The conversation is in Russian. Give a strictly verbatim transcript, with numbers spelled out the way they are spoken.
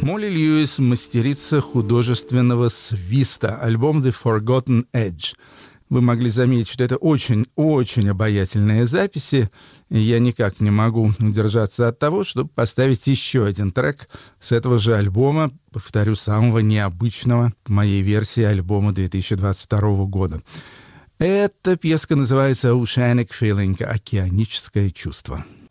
Молли Льюис — мастерица художественного свиста. Альбом «The Forgotten Edge». Вы могли заметить, что это очень-очень обаятельные записи, и я никак не могу удержаться от того, чтобы поставить еще один трек с этого же альбома, повторю, самого необычного в моей версии альбома две тысячи двадцать второго года. Эта пьеска называется «Oceanic Feeling» — «Океаническое чувство».